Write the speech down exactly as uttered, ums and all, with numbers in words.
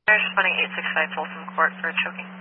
Responding eight six five Folsom Court for choking.